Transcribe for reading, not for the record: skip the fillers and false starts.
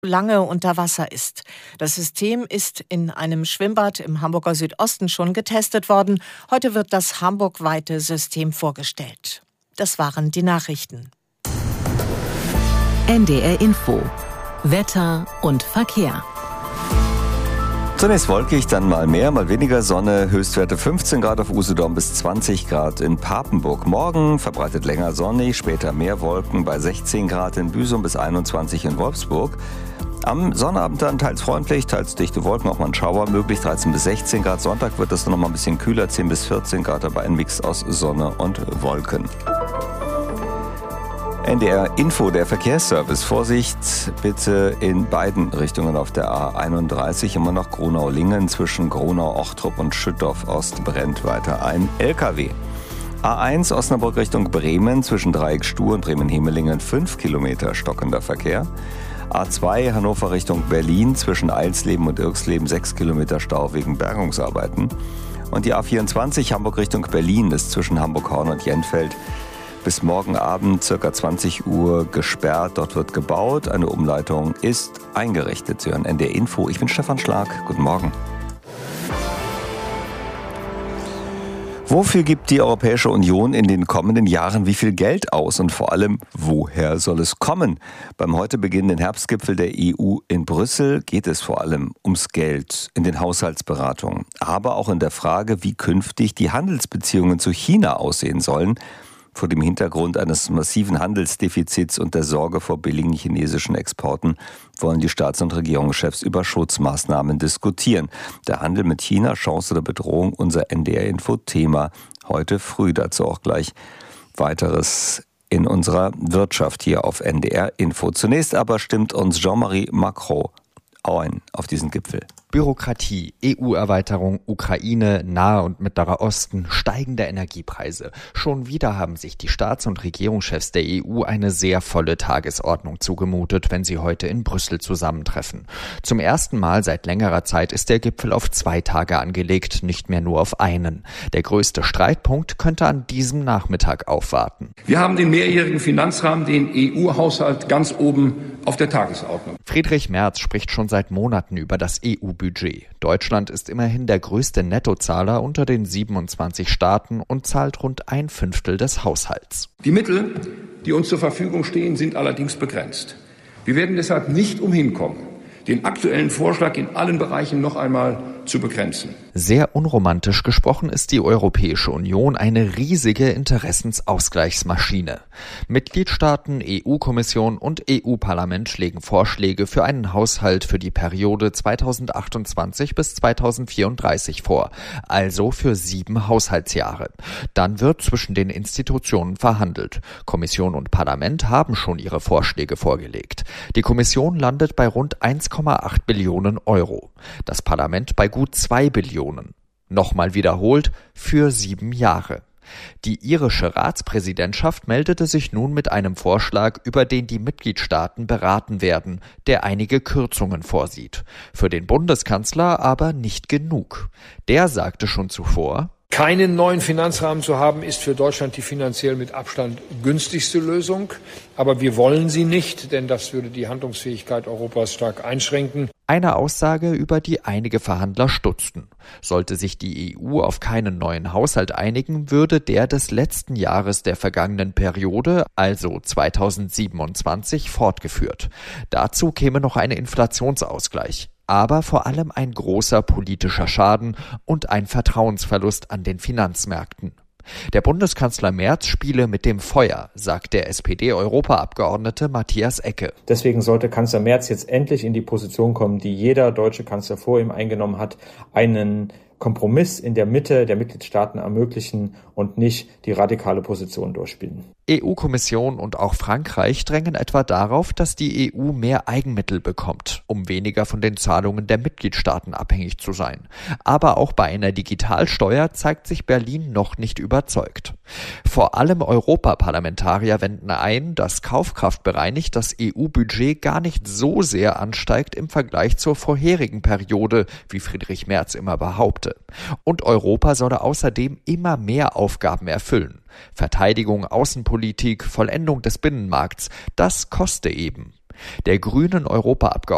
lange unter Wasser ist. Das System ist in einem Schwimmbad im Hamburger Südosten schon getestet worden. Heute wird das hamburgweite System vorgestellt. Das waren die Nachrichten. NDR Info. Wetter und Verkehr. Zunächst wolkig, dann mal mehr, mal weniger Sonne. Höchstwerte 15 Grad auf Usedom bis 20 Grad in Papenburg. Morgen verbreitet länger sonnig, später mehr Wolken bei 16 Grad in Büsum bis 21 in Wolfsburg. Am Sonnabend dann teils freundlich, teils dichte Wolken, auch mal ein Schauer möglich, 13 bis 16 Grad. Sonntag wird es noch mal ein bisschen kühler, 10 bis 14 Grad, aber ein Mix aus Sonne und Wolken. NDR Info, der Verkehrsservice. Vorsicht bitte in beiden Richtungen auf der A31. Immer noch Gronau-Lingen zwischen Gronau-Ochtrup und Schüttorf-Ost brennt weiter ein LKW. A1 Osnabrück Richtung Bremen zwischen Dreieck Stuhr und Bremen-Hemelingen 5 Kilometer stockender Verkehr. A2 Hannover Richtung Berlin zwischen Eilsleben und Irxleben 6 Kilometer Stau wegen Bergungsarbeiten. Und die A24 Hamburg Richtung Berlin ist zwischen Hamburg-Horn und Jentfeld bis morgen Abend ca. 20 Uhr gesperrt. Dort wird gebaut. Eine Umleitung ist eingerichtet. Sie hören NDR Info. Ich bin Stefan Schlag. Guten Morgen. Wofür gibt die Europäische Union in den kommenden Jahren wie viel Geld aus? Und vor allem, woher soll es kommen? Beim heute beginnenden Herbstgipfel der EU in Brüssel geht es vor allem ums Geld in den Haushaltsberatungen. Aber auch in der Frage, wie künftig die Handelsbeziehungen zu China aussehen sollen. Vor dem Hintergrund eines massiven Handelsdefizits und der Sorge vor billigen chinesischen Exporten wollen die Staats- und Regierungschefs über Schutzmaßnahmen diskutieren. Der Handel mit China, Chance oder Bedrohung, unser NDR-Info-Thema heute früh. Dazu auch gleich weiteres in unserer Wirtschaft hier auf NDR Info. Zunächst aber stimmt uns Jean-Marie Macron ein auf diesen Gipfel. Bürokratie, EU-Erweiterung, Ukraine, Nahe und Mittlerer Osten, steigende Energiepreise. Schon wieder haben sich die Staats- und Regierungschefs der EU eine sehr volle Tagesordnung zugemutet, wenn sie heute in Brüssel zusammentreffen. Zum ersten Mal seit längerer Zeit ist der Gipfel auf 2 Tage angelegt, nicht mehr nur auf einen. Der größte Streitpunkt könnte an diesem Nachmittag aufwarten. Wir haben den mehrjährigen Finanzrahmen, den EU-Haushalt, ganz oben auf der Tagesordnung. Friedrich Merz spricht schon seit Monaten über das EU-Budget. Deutschland ist immerhin der größte Nettozahler unter den 27 Staaten und zahlt rund 1/5 des Haushalts. Die Mittel, die uns zur Verfügung stehen, sind allerdings begrenzt. Wir werden deshalb nicht umhin kommen, den aktuellen Vorschlag in allen Bereichen noch einmal zu begrenzen. Sehr unromantisch gesprochen ist die Europäische Union eine riesige Interessensausgleichsmaschine. Mitgliedstaaten, EU-Kommission und EU-Parlament legen Vorschläge für einen Haushalt für die Periode 2028 bis 2034 vor, also für 7 Haushaltsjahre. Dann wird zwischen den Institutionen verhandelt. Kommission und Parlament haben schon ihre Vorschläge vorgelegt. Die Kommission landet bei rund 1,8 Billionen Euro. Das Parlament bei gut 2 Billionen. Nochmal wiederholt, für 7 Jahre. Die irische Ratspräsidentschaft meldete sich nun mit einem Vorschlag, über den die Mitgliedstaaten beraten werden, der einige Kürzungen vorsieht. Für den Bundeskanzler aber nicht genug. Der sagte schon zuvor: Keinen neuen Finanzrahmen zu haben, ist für Deutschland die finanziell mit Abstand günstigste Lösung. Aber wir wollen sie nicht, denn das würde die Handlungsfähigkeit Europas stark einschränken. Eine Aussage, über die einige Verhandler stutzten. Sollte sich die EU auf keinen neuen Haushalt einigen, würde der des letzten Jahres der vergangenen Periode, also 2027, fortgeführt. Dazu käme noch ein Inflationsausgleich. Aber vor allem ein großer politischer Schaden und ein Vertrauensverlust an den Finanzmärkten. Der Bundeskanzler Merz spiele mit dem Feuer, sagt der SPD-Europaabgeordnete Matthias Ecke. Deswegen sollte Kanzler Merz jetzt endlich in die Position kommen, die jeder deutsche Kanzler vor ihm eingenommen hat, einen Kompromiss in der Mitte der Mitgliedstaaten ermöglichen und nicht die radikale Position durchspielen. EU-Kommission und auch Frankreich drängen etwa darauf, dass die EU mehr Eigenmittel bekommt, um weniger von den Zahlungen der Mitgliedstaaten abhängig zu sein. Aber auch bei einer Digitalsteuer zeigt sich Berlin noch nicht überzeugt. Vor allem Europaparlamentarier wenden ein, dass kaufkraftbereinigt das EU-Budget gar nicht so sehr ansteigt im Vergleich zur vorherigen Periode, wie Friedrich Merz immer behaupte. Und Europa solle außerdem immer mehr Aufgaben erfüllen. Verteidigung, Außenpolitik, Vollendung des Binnenmarkts, das koste eben. Der grünen Europaabgeordnete